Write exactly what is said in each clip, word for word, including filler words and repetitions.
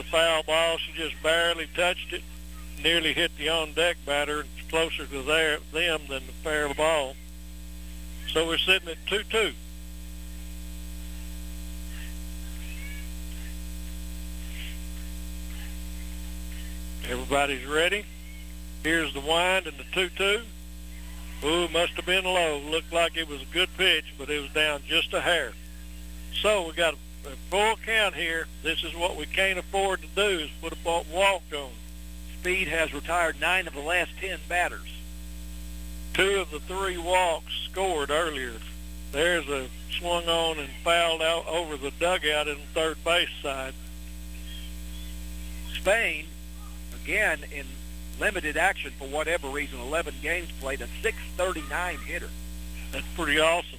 the foul ball. She just barely touched it, nearly hit the on-deck batter. It's closer to their, them than the fair ball. So we're sitting at two two. Everybody's ready. Here's the wind and the two two. Ooh, must have been low. Looked like it was a good pitch, but it was down just a hair. So we got a, a full count here. This is what we can't afford to do, is put a walk on. Speed has retired nine of the last ten batters. Two of the three walks scored earlier. There's a swung on and fouled out over the dugout in the third base side. Spain, again, in limited action for whatever reason, eleven games played, a six thirty-nine hitter. That's pretty awesome.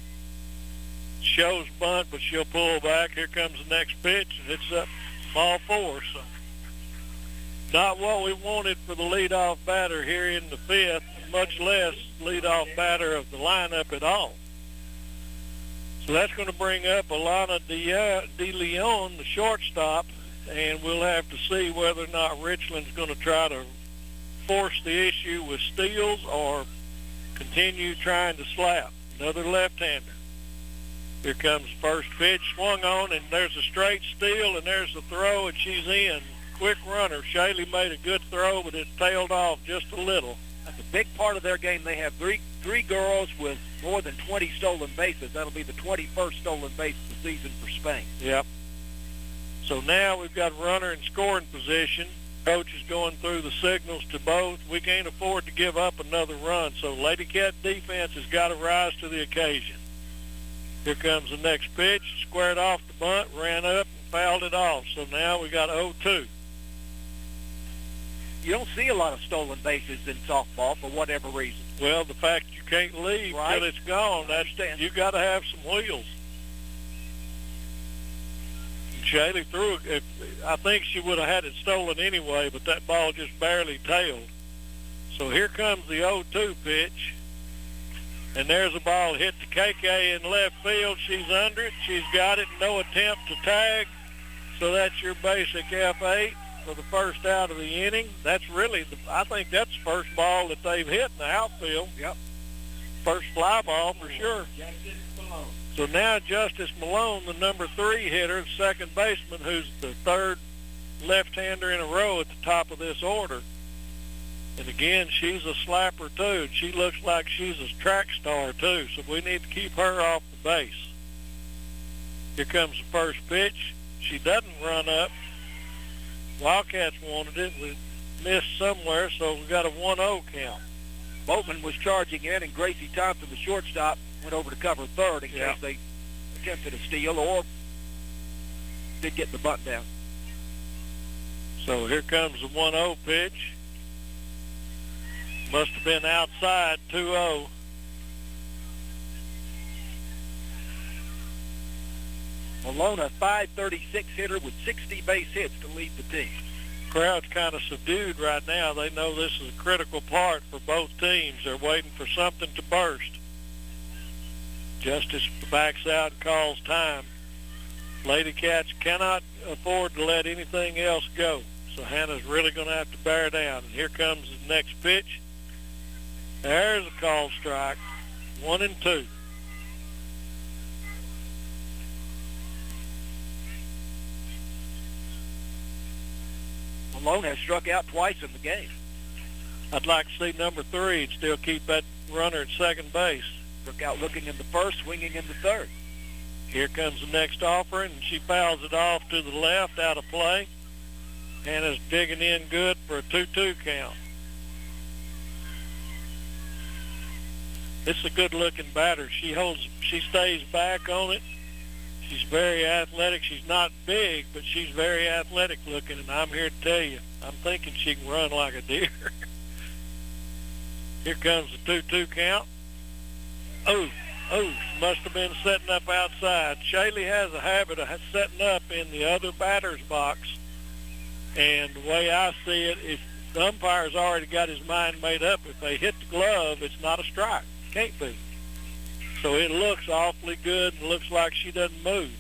Shows bunt, but she'll pull back. Here comes the next pitch, and it's up ball four. So not what we wanted for the leadoff batter here in the fifth, much less leadoff batter of the lineup at all. So that's going to bring up Alana De, De Leon, the shortstop, and we'll have to see whether or not Richland's going to try to force the issue with steals or continue trying to slap. Another left-hander. Here comes the first pitch, swung on, and there's a straight steal, and there's the throw, and she's in. Quick runner. Shaley made a good throw, but it tailed off just a little. That's a big part of their game. They have three three girls with more than twenty stolen bases. That'll be the twenty-first stolen base of the season for Spain. Yep. So now we've got a runner in scoring position. Coach is going through the signals to both. We can't afford to give up another run, so Lady Cat defense has got to rise to the occasion. Here comes the next pitch, squared off the bunt, ran up and fouled it off. So now we got oh two. You don't see a lot of stolen bases in softball for whatever reason. Well, the fact you can't leave right. till it's gone, that's, you got to have some wheels. Shaley threw it. If, I think she would have had it stolen anyway, but that ball just barely tailed. So here comes the oh two pitch. And there's a ball hit to K K in left field. She's under it. She's got it. No attempt to tag. So that's your basic F eight for the first out of the inning. That's really, the, I think that's the first ball that they've hit in the outfield. Yep. First fly ball for sure. So now Justice Malone, the number three hitter, the second baseman, who's the third left-hander in a row at the top of this order. And again, she's a slapper too. She looks like she's a track star too, so we need to keep her off the base. Here comes the first pitch. She doesn't run up. Wildcats wanted it. We missed somewhere, so we got a one oh count. Boatman was charging in, and Gracie Thompson, the shortstop, went over to cover third in yeah. case they attempted a steal or did get the bunt down. So here comes the one oh pitch. Must have been outside, two oh. Malone, a five thirty-six hitter with sixty base hits to lead the team. Crowd's kind of subdued right now. They know this is a critical part for both teams. They're waiting for something to burst. Justice backs out and calls time. Lady Cats cannot afford to let anything else go. So Hannah's really going to have to bear down. And here comes the next pitch. There's a called strike. One and two. Malone has struck out twice in the game. I'd like to see number three and still keep that runner at second base. Struck out looking in the first, swinging in the third. Here comes the next offering, and she fouls it off to the left, out of play. Hannah's digging in good for a two two count. This is a good-looking batter. She holds, she stays back on it. She's very athletic. She's not big, but she's very athletic looking, and I'm here to tell you, I'm thinking she can run like a deer. Here comes the two two count. Oh, oh, must have been setting up outside. Shaley has a habit of setting up in the other batter's box, and the way I see it, if the umpire's already got his mind made up, if they hit the glove, it's not a strike. Can't be. So it looks awfully good and looks like she doesn't move.